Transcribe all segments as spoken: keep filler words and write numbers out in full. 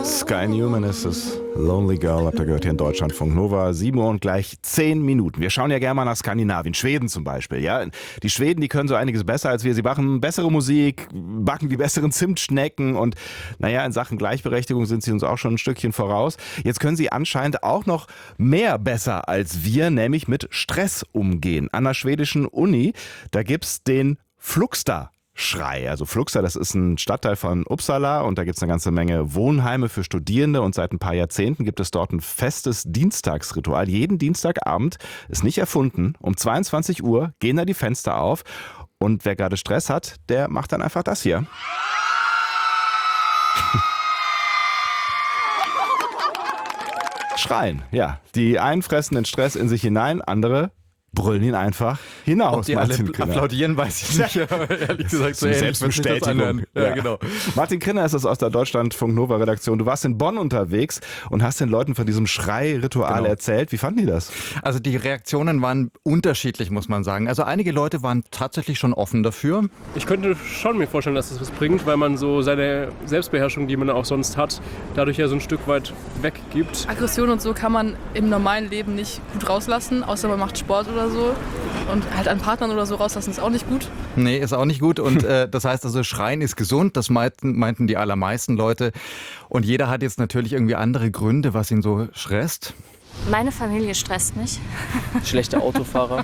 Sky Newman ist es. Lonely Girl, habt ihr gehört hier in Deutschlandfunk Nova. sieben Uhr und gleich zehn Minuten. Wir schauen ja gerne mal nach Skandinavien, Schweden zum Beispiel. Ja? Die Schweden, die können so einiges besser als wir. Sie machen bessere Musik, backen die besseren Zimtschnecken und naja, in Sachen Gleichberechtigung sind sie uns auch schon ein Stückchen voraus. Jetzt können sie anscheinend auch noch mehr besser als wir, nämlich mit Stress umgehen. An der schwedischen Uni, da gibt's den Fluxta. Schrei. Also Fluxta, das ist ein Stadtteil von Uppsala und da gibt es eine ganze Menge Wohnheime für Studierende und seit ein paar Jahrzehnten gibt es dort ein festes Dienstagsritual. Jeden Dienstagabend, ist nicht erfunden, um zweiundzwanzig Uhr gehen da die Fenster auf und wer gerade Stress hat, der macht dann einfach das hier. Schreien, ja. Die einen fressen den Stress in sich hinein, andere brüllen ihn einfach hinaus. Ob die alle applaudieren, weiß ich nicht. Ehrlich gesagt, so Selbstbestätigung. Ja, ja, genau. Martin Krinner ist es aus der Deutschlandfunk Nova Redaktion. Du warst in Bonn unterwegs und hast den Leuten von diesem Schrei-Ritual genau. erzählt. Wie fanden die das? Also die Reaktionen waren unterschiedlich, muss man sagen. Also einige Leute waren tatsächlich schon offen dafür. Ich könnte schon mir vorstellen, dass es was bringt, weil man so seine Selbstbeherrschung, die man auch sonst hat, dadurch ja so ein Stück weit weggibt. Aggression und so kann man im normalen Leben nicht gut rauslassen, außer man macht Sport oder so. Und halt an Partnern oder so rauslassen ist auch nicht gut. Nee, ist auch nicht gut. Und äh, das heißt also, Schreien ist gesund. Das meinten, meinten die allermeisten Leute. Und jeder hat jetzt natürlich irgendwie andere Gründe, was ihn so stresst. Meine Familie stresst mich. Schlechte Autofahrer.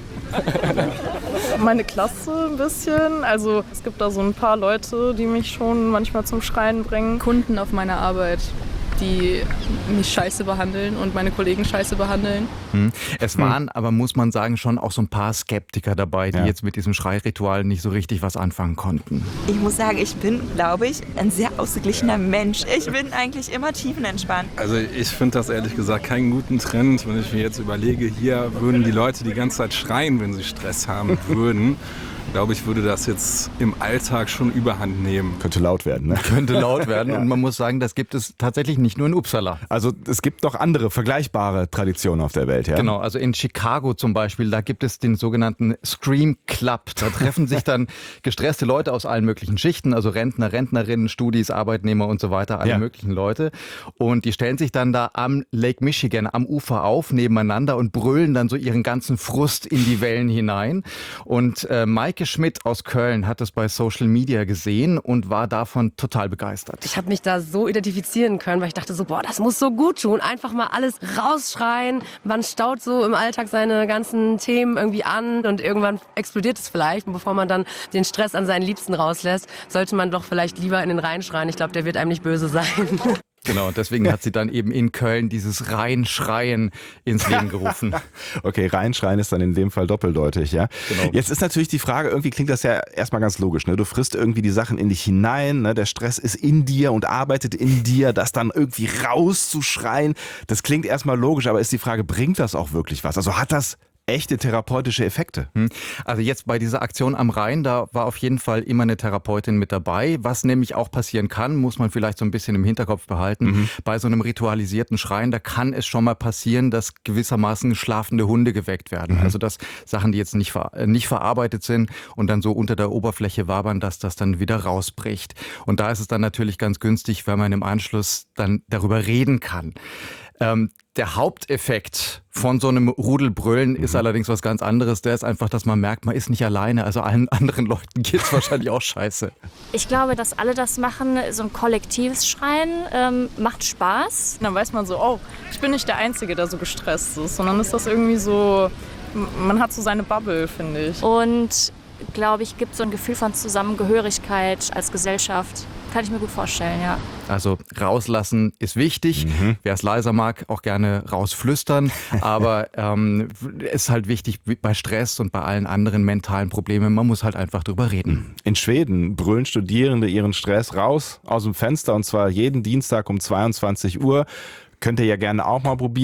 Meine Klasse ein bisschen. Also es gibt da so ein paar Leute, die mich schon manchmal zum Schreien bringen. Kunden auf meiner Arbeit, die mich scheiße behandeln und meine Kollegen scheiße behandeln. Hm. Es waren hm. aber, muss man sagen, schon auch so ein paar Skeptiker dabei, die ja. jetzt mit diesem Schreiritual nicht so richtig was anfangen konnten. Ich muss sagen, ich bin, glaube ich, ein sehr ausgeglichener Mensch. Ich bin eigentlich immer tiefenentspannt. Also ich finde das ehrlich gesagt keinen guten Trend, wenn ich mir jetzt überlege, hier würden die Leute die ganze Zeit schreien, wenn sie Stress haben würden. Ich glaube, ich würde das jetzt im Alltag schon überhand nehmen. Könnte laut werden, ne? Könnte laut werden. ja. Und man muss sagen, das gibt es tatsächlich nicht nur in Uppsala. Also es gibt noch andere vergleichbare Traditionen auf der Welt, ja? Genau, also in Chicago zum Beispiel, da gibt es den sogenannten Scream Club. Da treffen sich dann gestresste Leute aus allen möglichen Schichten, also Rentner, Rentnerinnen, Studis, Arbeitnehmer und so weiter, alle ja. möglichen Leute. Und die stellen sich dann da am Lake Michigan, am Ufer auf, nebeneinander und brüllen dann so ihren ganzen Frust in die Wellen hinein. Und äh, Maike Schmidt aus Köln hat es bei Social Media gesehen und war davon total begeistert. Ich habe mich da so identifizieren können, weil ich dachte so, boah, das muss so gut tun. Einfach mal alles rausschreien. Man staut so im Alltag seine ganzen Themen irgendwie an und irgendwann explodiert es vielleicht. Und bevor man dann den Stress an seinen Liebsten rauslässt, sollte man doch vielleicht lieber in den Rhein schreien. Ich glaube, der wird einem nicht böse sein. Genau, und deswegen hat sie dann eben in Köln dieses Reinschreien ins Leben gerufen. Okay, Reinschreien ist dann in dem Fall doppeldeutig, ja. Genau. Jetzt ist natürlich die Frage, irgendwie klingt das ja erstmal ganz logisch, ne? Du frisst irgendwie die Sachen in dich hinein, ne? Der Stress ist in dir und arbeitet in dir, das dann irgendwie rauszuschreien, das klingt erstmal logisch, aber ist die Frage, bringt das auch wirklich was? Also hat das echte therapeutische Effekte? Also jetzt bei dieser Aktion am Rhein, da war auf jeden Fall immer eine Therapeutin mit dabei. Was nämlich auch passieren kann, muss man vielleicht so ein bisschen im Hinterkopf behalten. Mhm. Bei so einem ritualisierten Schreien, da kann es schon mal passieren, dass gewissermaßen schlafende Hunde geweckt werden. Mhm. Also dass Sachen, die jetzt nicht, ver nicht verarbeitet sind und dann so unter der Oberfläche wabern, dass das dann wieder rausbricht. Und da ist es dann natürlich ganz günstig, wenn man im Anschluss dann darüber reden kann. Ähm, der Haupteffekt von so einem Rudelbrüllen mhm. ist allerdings was ganz anderes. Der ist einfach, dass man merkt, man ist nicht alleine. Also allen anderen Leuten geht es wahrscheinlich auch scheiße. Ich glaube, dass alle das machen. So ein kollektives Schreien ähm, macht Spaß. Dann weiß man so, oh, ich bin nicht der Einzige, der so gestresst ist. Sondern ist das irgendwie so, man hat so seine Bubble, finde ich. Und glaube ich, gibt so ein Gefühl von Zusammengehörigkeit als Gesellschaft. Kann ich mir gut vorstellen, ja. Also rauslassen ist wichtig. Mhm. Wer es leiser mag, auch gerne rausflüstern. Aber ähm, ist halt wichtig bei Stress und bei allen anderen mentalen Problemen. Man muss halt einfach drüber reden. In Schweden brüllen Studierende ihren Stress raus aus dem Fenster und zwar jeden Dienstag um zweiundzwanzig Uhr. Könnt ihr ja gerne auch mal probieren.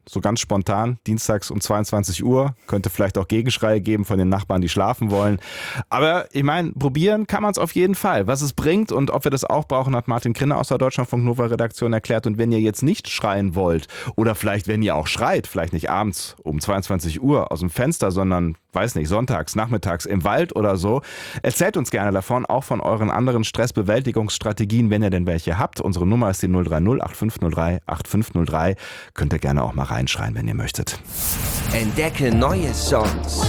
so ganz spontan, dienstags um zweiundzwanzig Uhr. Könnte vielleicht auch Gegenschreie geben von den Nachbarn, die schlafen wollen. Aber ich meine, probieren kann man es auf jeden Fall. Was es bringt und ob wir das auch brauchen, hat Martin Krinner aus der Deutschlandfunk Nova Redaktion erklärt. Und wenn ihr jetzt nicht schreien wollt oder vielleicht, wenn ihr auch schreit, vielleicht nicht abends um zweiundzwanzig Uhr aus dem Fenster, sondern, weiß nicht, sonntags, nachmittags im Wald oder so, erzählt uns gerne davon, auch von euren anderen Stressbewältigungsstrategien, wenn ihr denn welche habt. Unsere Nummer ist die null drei null acht fünf null drei acht fünf null drei. Könnt ihr gerne auch mal reinschreien, wenn ihr möchtet. Entdecke neue Songs.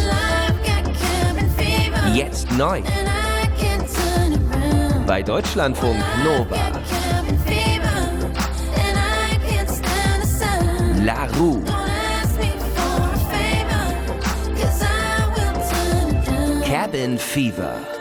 Jetzt neu. Bei Deutschlandfunk Nova. La Rue. Cabin Fever.